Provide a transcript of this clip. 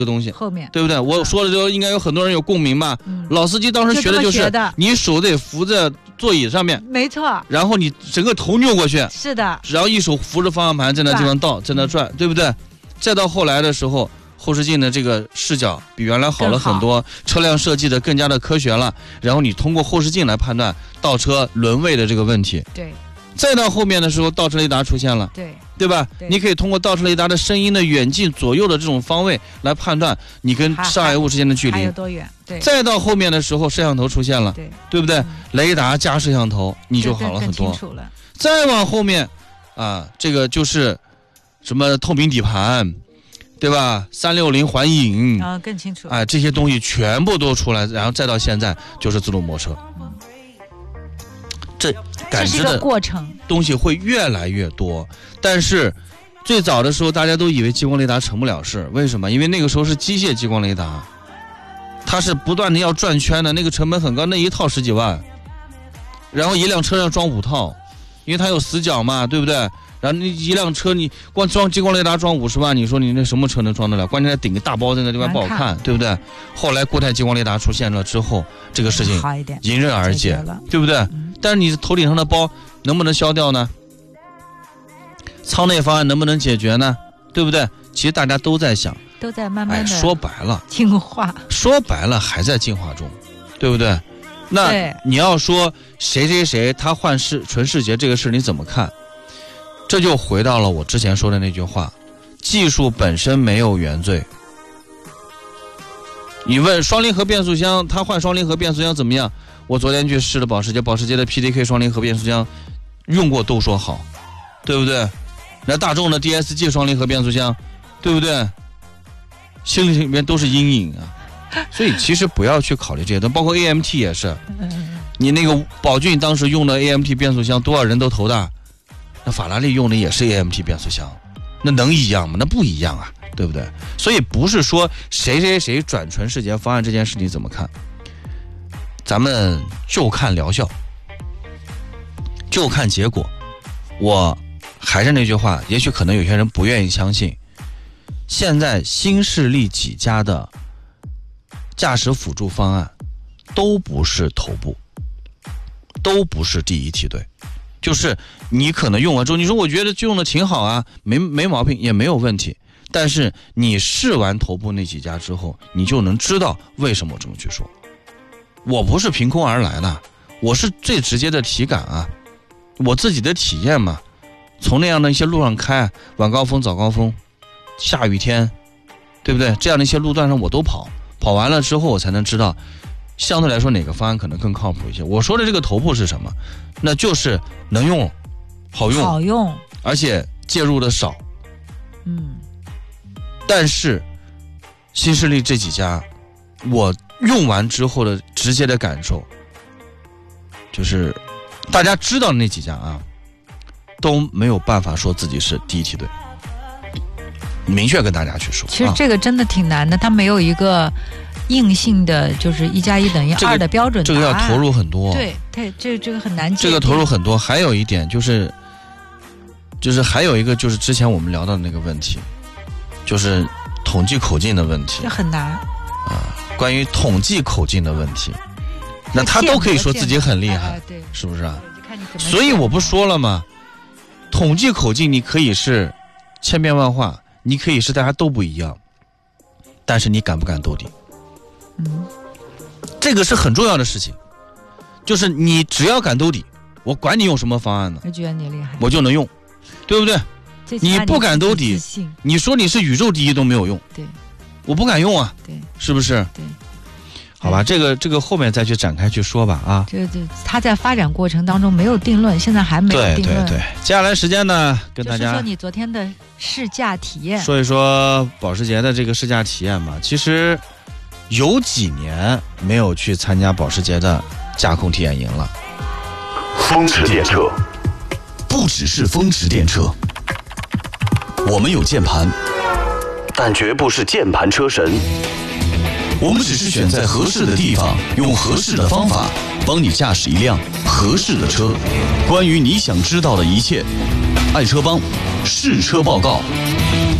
个东西后面对不对？我说了之后，应该有很多人有共鸣吧？老司机当时学的就是你手得扶在座椅上面， 没错， 然后你整个头扭过去， 是的， 然后一手扶着方向盘在那地方倒，在那转，对不对？再到后来的时候，后视镜的这个视角比原来好了很多，车辆设计的更加的科学了，然后你通过后视镜来判断倒车轮位的这个问题。 对。 再到后面的时候，倒车雷达出现了，对吧？你可以通过倒车雷达的声音的远近左右的这种方位来判断你跟障碍物之间的距离还有多远。对。 再到后面的时候，摄像头出现了，对不对？雷达加摄像头，你就好了很多。再往后面啊，这个就是什么透明底盘，对吧？360环影啊，更清楚。 哎，这些东西全部都出来，然后再到现在就是自动泊车。这感知的过程东西会越来越多，但是最早的时候大家都以为激光雷达成不了事，为什么？因为那个时候是机械激光雷达，它是不断的要转圈的，那个成本很高，那一套10几万，然后一辆车要装5套，因为它有死角嘛，对不对？然后你一辆车你光装激光雷达装50万，你说你那什么车能装得了？关键它顶个大包在那地方不好看，对不对？后来固态激光雷达出现了之后，这个事情迎刃而解，对不对？但是你头顶上的包能不能消掉呢？舱内方案能不能解决呢？对不对？其实大家都在想， 都在慢慢的说白了进化， 说白了还在进化中，对不对？那你要说谁他换纯视觉这个事你怎么看？这就回到了我之前说的那句话，技术本身没有原罪。你问双离合变速箱，他换双离合变速箱怎么样？我昨天去试了保时捷的 PDK 双离合变速箱，用过都说好，对不对？那大众的 DSG 双离合变速箱，对不对？心里面都是阴影啊。所以其实不要去考虑这些东西，包括 AMT 也是。你那个宝骏当时用的 AMT 变速箱，多少人都头大。那法拉利用的也是 AMT 变速箱，那能一样吗？那不一样啊，对不对？所以不是说谁转纯视觉方案这件事你怎么看？咱们就看疗效，就看结果。我还是那句话，也许可能有些人不愿意相信，现在新势力几家的驾驶辅助方案都不是头部，都不是第一梯队。就是你可能用完之后，你说我觉得用的挺好啊，没毛病，也没有问题。但是你试完头部那几家之后，你就能知道为什么我这么去说。我不是凭空而来的，我是最直接的体感啊，我自己的体验嘛。从那样的一些路上开，晚高峰、早高峰、下雨天，对不对？这样的一些路段上我都跑完了之后，我才能知道相对来说哪个方案可能更靠谱一些。我说的这个头部是什么？那就是能用、好用，而且介入的少。但是新势力这几家，我用完之后的直接的感受，就是大家知道的那几家啊，都没有办法说自己是第一梯队。明确跟大家去说， 其实这个真的挺难的，它没有一个硬性的，就是1+1等于2的标准答案。 这个要投入很多。 对，这个很难解。 这个投入很多，还有一点就是还有一个就是之前我们聊到的那个问题，就是统计口径的问题。 这很难啊，关于统计口径的问题，那他都可以说自己很厉害，对，是不是啊？所以我不说了吗？统计口径你可以是千变万化，你可以是大家都不一样，但是你敢不敢兜底？这个是很重要的事情，就是你只要敢兜底，我管你用什么方案呢？ 我觉得你厉害， 我就能用，对不对？你不敢兜底，你说你是宇宙第一都没有用， 对， 我不敢用啊， 对， 是不是？ 对， 好吧，这个后面再去展开去说吧啊。 这它在发展过程当中没有定论，现在还没有定论。 对，接下来时间呢，跟大家说你昨天的试驾体验， 说一说保时捷的这个试驾体验吧。其实有几年没有去参加保时捷的驾控体验营了。 风驰电车不只是风驰电车，我们有键盘，但绝不是键盘车神。我们只是选在合适的地方，用合适的方法，帮你驾驶一辆合适的车。关于你想知道的一切，爱车帮试车报告。